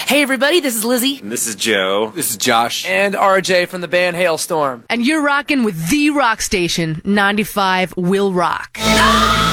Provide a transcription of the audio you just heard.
Hey everybody, this is Lizzie. And this is Joe. This is Josh. And RJ from the band Hailstorm. And you're rocking with the rock station, 95 Will Rock.